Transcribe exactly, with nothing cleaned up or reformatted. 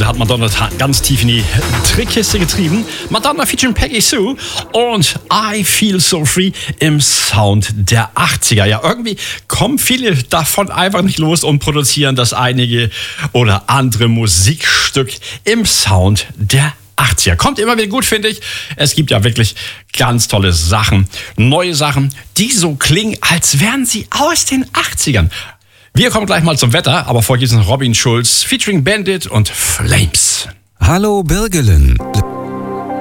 da hat Madonna ganz tief in die Trickkiste getrieben. Madonna featuring Peggy Sue und I Feel So Free im Sound der achtziger. Ja, irgendwie kommen viele davon einfach nicht los und produzieren das einige oder andere Musikstück im Sound der achtziger. Kommt immer wieder gut, finde ich. Es gibt ja wirklich ganz tolle Sachen, neue Sachen, die so klingen, als wären sie aus den achtzigern. Wir kommen gleich mal zum Wetter, aber vorher gibt es noch Robin Schulz featuring Bandit und Flames. Hallo Birgelen.